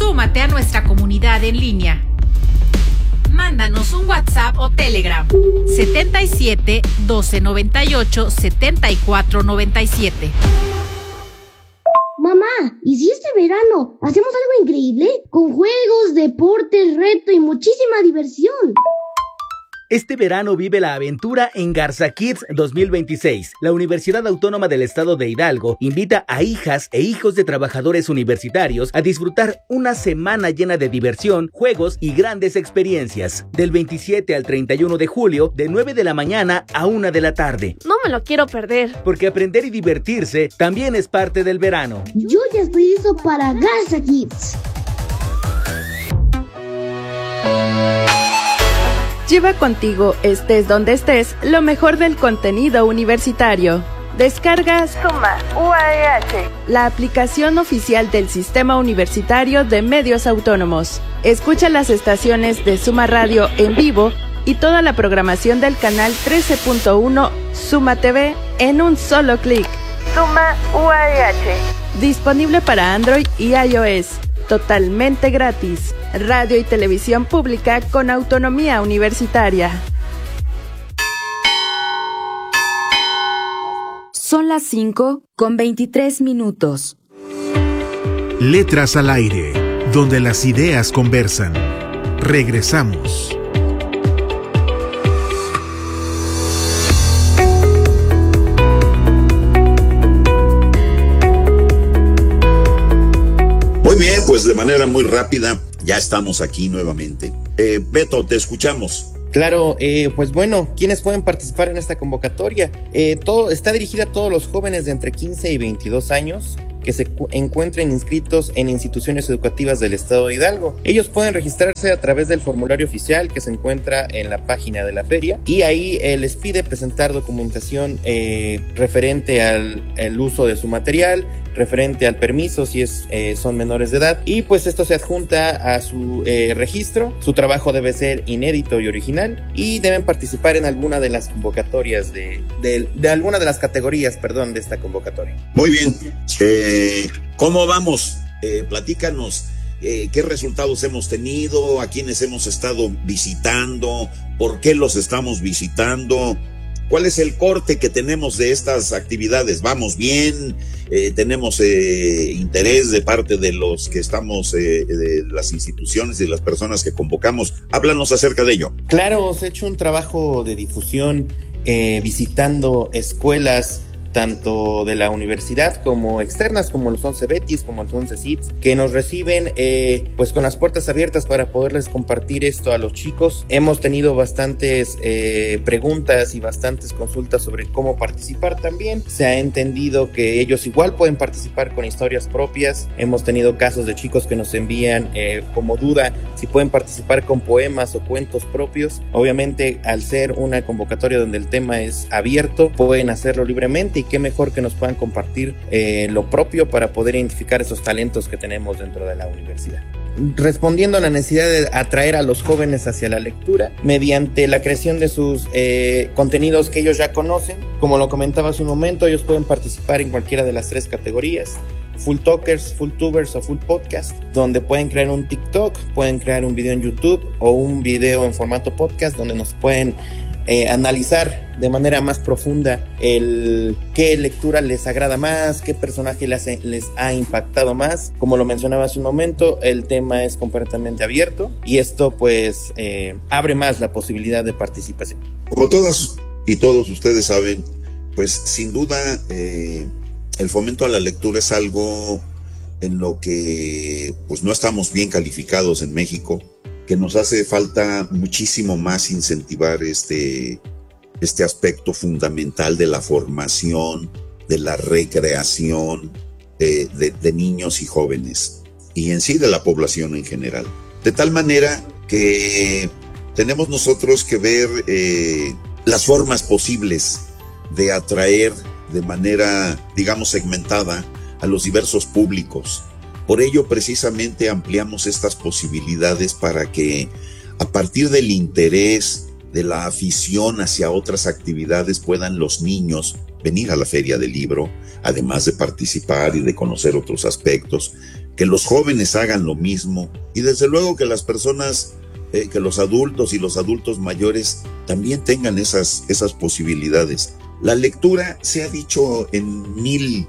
Súmate a nuestra comunidad en línea. Mándanos un WhatsApp o Telegram 77 12 98 74 97. Mamá, ¿y si este verano hacemos algo increíble? Con juegos, deportes, reto y muchísima diversión. Este verano vive la aventura en Garza Kids 2026. La Universidad Autónoma del Estado de Hidalgo invita a hijas e hijos de trabajadores universitarios a disfrutar una semana llena de diversión, juegos y grandes experiencias. Del 27 al 31 de julio, de 9 de la mañana a 1 de la tarde. No me lo quiero perder. Porque aprender y divertirse también es parte del verano. Yo ya estoy listo para Garza Kids. Lleva contigo, estés donde estés, lo mejor del contenido universitario. Descarga Suma UAEH, la aplicación oficial del Sistema Universitario de Medios Autónomos. Escucha las estaciones de Suma Radio en vivo y toda la programación del canal 13.1 Suma TV en un solo clic. Suma UAEH. Disponible para Android y iOS. Totalmente gratis. Radio y televisión pública con autonomía universitaria. Son las 5:23. Letras al aire, donde las ideas conversan. Regresamos. Muy bien, pues de manera muy rápida, ya estamos aquí nuevamente. Beto, te escuchamos. Claro, pues bueno, ¿quiénes pueden participar en esta convocatoria? Todo está dirigida a todos los jóvenes de entre 15 y 22 años que se encuentren inscritos en instituciones educativas del estado de Hidalgo. Ellos pueden registrarse a través del formulario oficial que se encuentra en la página de la feria y ahí les pide presentar documentación referente al uso de su material, referente al permiso si son menores de edad, y pues esto se adjunta a su registro. Su trabajo debe ser inédito y original y deben participar en alguna de las convocatorias de alguna de las categorías, de esta convocatoria. Muy bien. ¿Cómo vamos? Platícanos. ¿Qué resultados hemos tenido? ¿A quiénes hemos estado visitando? ¿Por qué los estamos visitando? ¿Cuál es el corte que tenemos de estas actividades? ¿Vamos bien? ¿Tenemos interés de parte de los que estamos, de las instituciones y de las personas que convocamos? Háblanos acerca de ello. Claro, se ha hecho un trabajo de difusión visitando escuelas tanto de la universidad como externas, como los 11 Betis, como los 11 CITs, que nos reciben pues con las puertas abiertas para poderles compartir esto a los chicos. Hemos tenido bastantes preguntas y bastantes consultas sobre cómo participar también. Se ha entendido que ellos igual pueden participar con historias propias. Hemos tenido casos de chicos que nos envían como duda si pueden participar con poemas o cuentos propios. Obviamente, al ser una convocatoria donde el tema es abierto, pueden hacerlo libremente, y qué mejor que nos puedan compartir lo propio para poder identificar esos talentos que tenemos dentro de la universidad. Respondiendo a la necesidad de atraer a los jóvenes hacia la lectura mediante la creación de sus contenidos que ellos ya conocen. Como lo comentaba hace un momento, ellos pueden participar en cualquiera de las 3 categorías: Full Talkers, Full Tubers o Full Podcast, donde pueden crear un TikTok, pueden crear un video en YouTube o un video en formato podcast donde nos pueden analizar de manera más profunda qué lectura les agrada más, qué personaje les ha impactado más. Como lo mencionaba hace un momento, el tema es completamente abierto y esto pues abre más la posibilidad de participación. Como todas y todos ustedes saben, pues sin duda el fomento a la lectura es algo en lo que pues no estamos bien calificados en México, que nos hace falta muchísimo más incentivar este aspecto fundamental de la formación, de la recreación de niños y jóvenes, y en sí de la población en general. De tal manera que tenemos nosotros que ver las formas posibles de atraer de manera, digamos, segmentada a los diversos públicos. Por ello, precisamente, ampliamos estas posibilidades para que, a partir del interés, de la afición hacia otras actividades, puedan los niños venir a la Feria del Libro, además de participar y de conocer otros aspectos, que los jóvenes hagan lo mismo y desde luego que las personas, que los adultos y los adultos mayores también tengan esas posibilidades. La lectura se ha dicho en 1000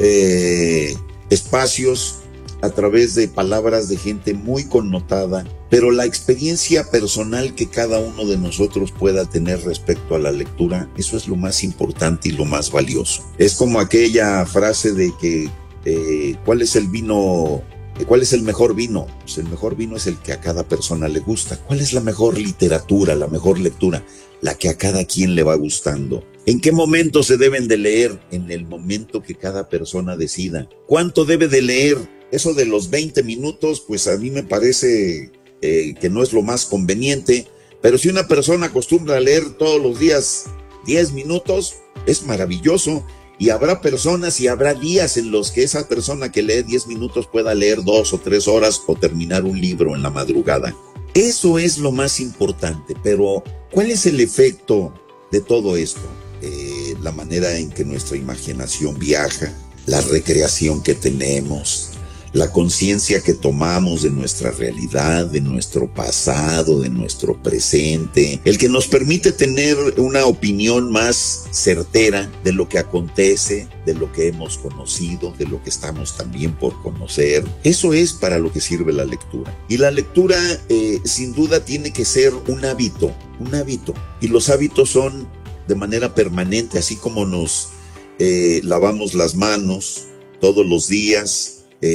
espacios a través de palabras de gente muy connotada, pero la experiencia personal que cada uno de nosotros pueda tener respecto a la lectura, eso es lo más importante y lo más valioso. Es como aquella frase de que ¿cuál es el mejor vino? Pues el mejor vino es el que a cada persona le gusta. ¿Cuál es la mejor literatura, la mejor lectura? La que a cada quien le va gustando. ¿En qué momento se deben de leer? En el momento que cada persona decida. ¿Cuánto debe de leer? Eso de los 20 minutos, pues a mí me parece que no es lo más conveniente, pero si una persona acostumbra a leer todos los días 10 minutos, es maravilloso. Y habrá personas y habrá días en los que esa persona que lee 10 minutos pueda leer 2 o 3 horas o terminar un libro en la madrugada. Eso es lo más importante, pero ¿cuál es el efecto de todo esto? La manera en que nuestra imaginación viaja, la recreación que tenemos, la conciencia que tomamos de nuestra realidad, de nuestro pasado, de nuestro presente, el que nos permite tener una opinión más certera de lo que acontece, de lo que hemos conocido, de lo que estamos también por conocer. Eso es para lo que sirve la lectura. Y la lectura, sin duda, tiene que ser un hábito. Y los hábitos son de manera permanente, así como nos lavamos las manos todos los días,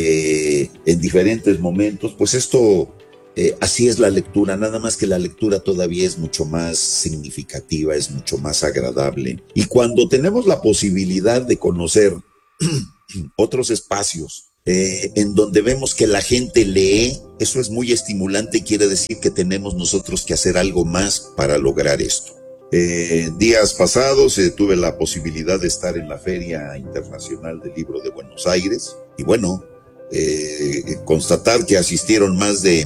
en diferentes momentos, pues esto, así es la lectura, nada más que la lectura todavía es mucho más significativa, es mucho más agradable. Y cuando tenemos la posibilidad de conocer otros espacios en donde vemos que la gente lee, eso es muy estimulante y quiere decir que tenemos nosotros que hacer algo más para lograr esto. Días pasados tuve la posibilidad de estar en la Feria Internacional del Libro de Buenos Aires y bueno, constatar que asistieron más de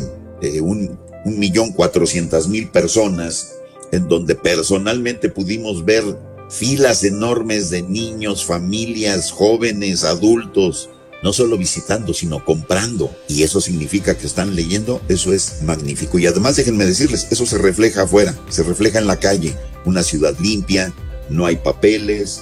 1.400.000 personas, en donde personalmente pudimos ver filas enormes de niños, familias, jóvenes, adultos, no solo visitando, sino comprando. Y eso significa que están leyendo. Eso es magnífico. Y además, déjenme decirles, eso se refleja afuera, se refleja en la calle. Una ciudad limpia, no hay papeles,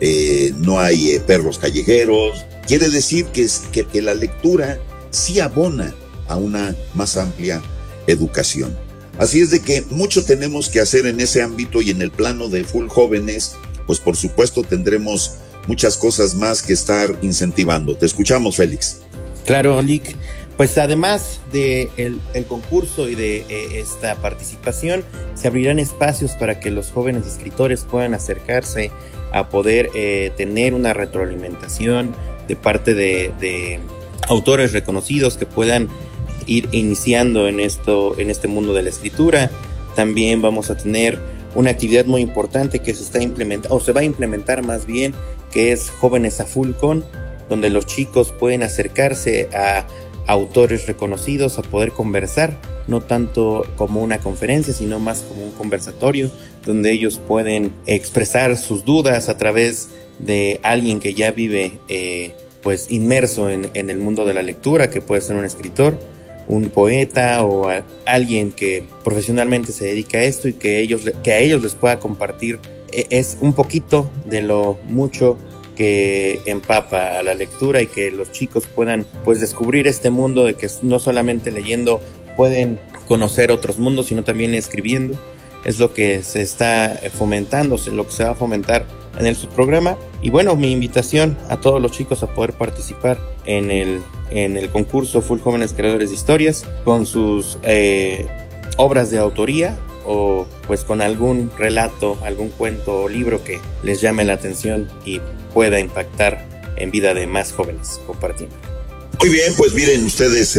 no hay perros callejeros. Quiere decir que la lectura sí abona a una más amplia educación. Así es de que mucho tenemos que hacer en ese ámbito y en el plano de Full Jóvenes, pues por supuesto tendremos muchas cosas más que estar incentivando. Te escuchamos, Félix. Claro, Lic. Pues además de el concurso y de esta participación, se abrirán espacios para que los jóvenes escritores puedan acercarse a poder tener una retroalimentación de parte de autores reconocidos que puedan ir iniciando en este mundo de la escritura. También vamos a tener una actividad muy importante que se está implementando, o se va a implementar más bien, que es Jóvenes a Full Con, donde los chicos pueden acercarse a autores reconocidos a poder conversar, no tanto como una conferencia, sino más como un conversatorio, donde ellos pueden expresar sus dudas a través de alguien que ya vive pues inmerso en el mundo de la lectura, que puede ser un escritor, un poeta o alguien que profesionalmente se dedica a esto y que a ellos les pueda compartir es un poquito de lo mucho que empapa a la lectura y que los chicos puedan pues descubrir este mundo de que no solamente leyendo pueden conocer otros mundos, sino también escribiendo. Es lo que se está fomentando, lo que se va a fomentar en el subprograma. Y bueno, mi invitación a todos los chicos a poder participar en el concurso Full Jóvenes Creadores de Historias con sus obras de autoría o pues con algún relato, algún cuento o libro que les llame la atención y pueda impactar en vida de más jóvenes compartiendo. Muy bien, pues miren ustedes,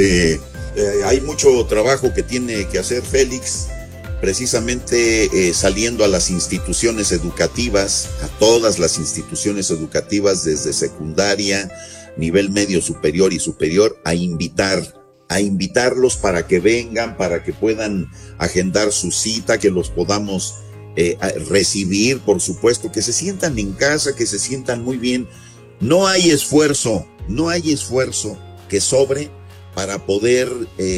hay mucho trabajo que tiene que hacer Félix, precisamente saliendo a las instituciones educativas, a todas las instituciones educativas desde secundaria, nivel medio superior y superior, a invitarlos para que vengan, para que puedan agendar su cita, que los podamos recibir, por supuesto, que se sientan en casa, que se sientan muy bien. No hay esfuerzo que sobre para poder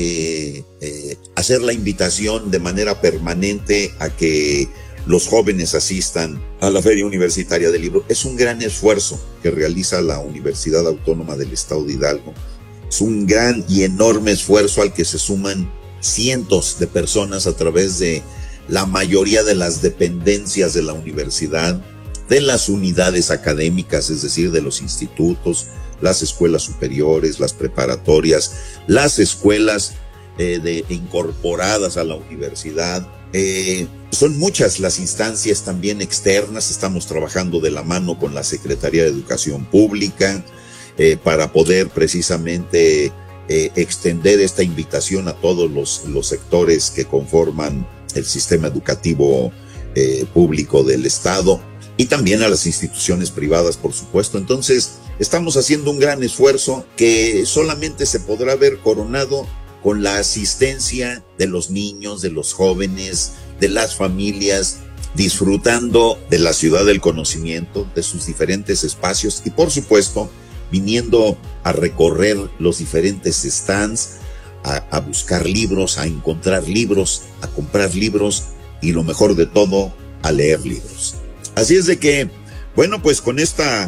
hacer la invitación de manera permanente a que los jóvenes asistan a la Feria Universitaria del Libro. Es un gran esfuerzo que realiza la Universidad Autónoma del Estado de Hidalgo. Es un gran y enorme esfuerzo al que se suman cientos de personas a través de la mayoría de las dependencias de la universidad, de las unidades académicas, es decir, de los institutos, las escuelas superiores, las preparatorias, las escuelas incorporadas a la universidad. Son muchas las instancias también externas. Estamos trabajando de la mano con la Secretaría de Educación Pública para poder precisamente extender esta invitación a todos los sectores que conforman el sistema educativo público del Estado y también a las instituciones privadas, por supuesto. Entonces, estamos haciendo un gran esfuerzo que solamente se podrá ver coronado con la asistencia de los niños, de los jóvenes, de las familias, disfrutando de la ciudad del conocimiento, de sus diferentes espacios y, por supuesto, viniendo a recorrer los diferentes stands, a buscar libros, a encontrar libros, a comprar libros y, lo mejor de todo, a leer libros. Así es de que, bueno, pues con esta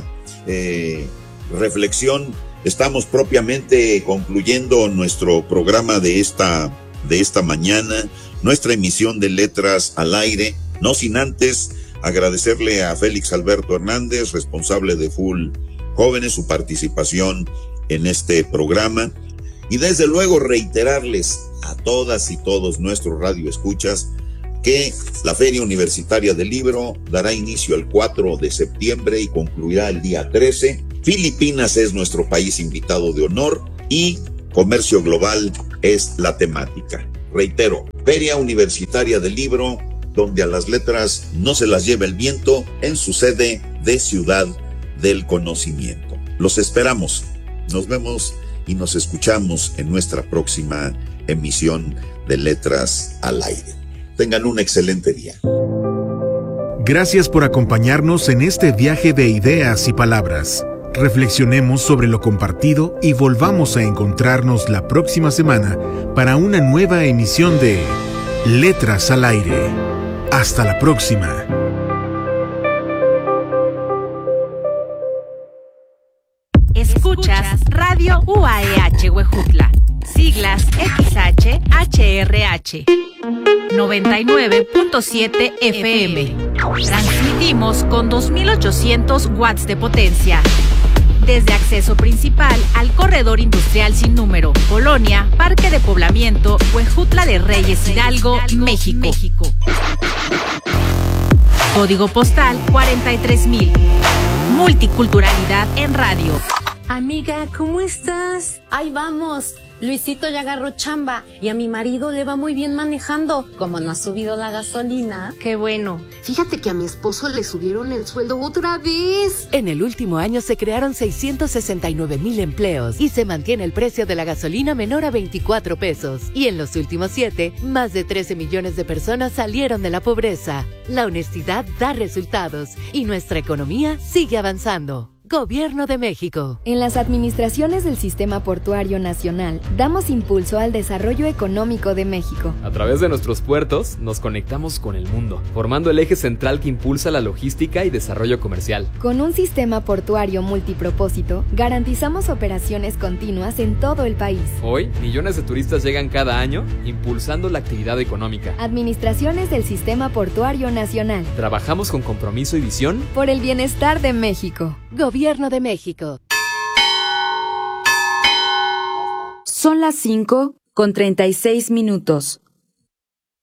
reflexión estamos propiamente concluyendo nuestro programa de esta mañana, nuestra emisión de Letras al Aire, no sin antes agradecerle a Félix Alberto Hernández, responsable de Full Jóvenes, su participación en este programa, y desde luego reiterarles a todas y todos nuestros radioescuchas que la Feria Universitaria del Libro dará inicio el 4 de septiembre y concluirá el día 13. Filipinas es nuestro país invitado de honor y comercio global es la temática. Reitero, Feria Universitaria del Libro, donde a las letras no se las lleva el viento, en su sede de Ciudad del Conocimiento. Los esperamos. Nos vemos y nos escuchamos en nuestra próxima emisión de Letras al Aire. Tengan un excelente día. Gracias por acompañarnos en este viaje de ideas y palabras. Reflexionemos sobre lo compartido y volvamos a encontrarnos la próxima semana para una nueva emisión de Letras al Aire. Hasta la próxima. Escuchas Radio UAEH Huejutla, siglas XH-HRH, 99.7 FM. Transmitimos con 2800 watts de potencia. Desde acceso principal al corredor industrial sin número, Colonia, Parque de Poblamiento, Huejutla de Reyes, Hidalgo, México. Código postal 43000. Multiculturalidad en radio. Amiga, ¿cómo estás? Ahí vamos. Luisito ya agarró chamba y a mi marido le va muy bien manejando. Como no ha subido la gasolina. Qué bueno. Fíjate que a mi esposo le subieron el sueldo otra vez. En el último año se crearon 669,000 empleos y se mantiene el precio de la gasolina menor a 24 pesos. Y en los últimos 7, más de 13 millones de personas salieron de la pobreza. La honestidad da resultados y nuestra economía sigue avanzando. Gobierno de México. En las administraciones del Sistema Portuario Nacional, damos impulso al desarrollo económico de México. A través de nuestros puertos, nos conectamos con el mundo, formando el eje central que impulsa la logística y desarrollo comercial. Con un sistema portuario multipropósito, garantizamos operaciones continuas en todo el país. Hoy, millones de turistas llegan cada año, impulsando la actividad económica. Administraciones del Sistema Portuario Nacional. Trabajamos con compromiso y visión por el bienestar de México. Gobierno de México. Son las 5:36.